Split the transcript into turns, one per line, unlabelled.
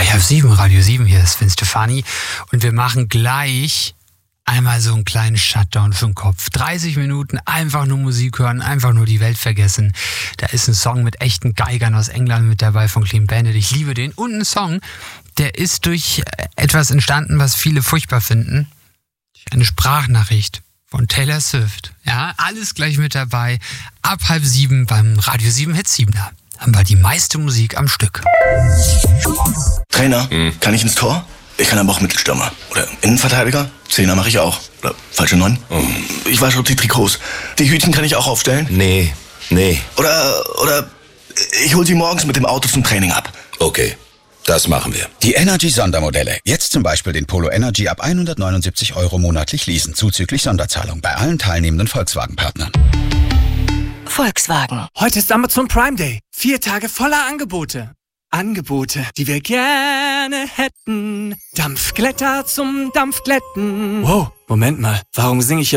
3/7, Radio 7, hier ist Sven Stefani und wir machen gleich einmal so einen kleinen Shutdown für den Kopf. 30 Minuten einfach nur Musik hören, einfach nur die Welt vergessen. Da ist ein Song mit echten Geigern aus England mit dabei von Clean Bandit. Ich liebe den. Und ein Song, der ist durch etwas entstanden, was viele furchtbar finden. Eine Sprachnachricht von Taylor Swift. Ja, alles gleich mit dabei. Ab 6:30 beim Radio 7 Hit 7er. Haben wir die meiste Musik am Stück.
Trainer, kann ich ins Tor? Ich kann aber auch Mittelstürmer. Oder Innenverteidiger? Zehner mache ich auch. Oder falsche 9? Ich wasche die Trikots. Die Hütchen kann ich auch aufstellen?
Nee.
Oder ich hol sie morgens mit dem Auto zum Training ab.
Okay, das machen wir.
Die Energy-Sondermodelle. Jetzt zum Beispiel den Polo Energy ab 179 € monatlich leasen, zuzüglich Sonderzahlung bei allen teilnehmenden Volkswagen-Partnern.
Volkswagen.
Heute ist Amazon Prime Day. 4 Tage voller Angebote. Angebote, die wir gerne hätten. Dampfglätter zum Dampfglätten. Wow, Moment mal. Warum singe ich hier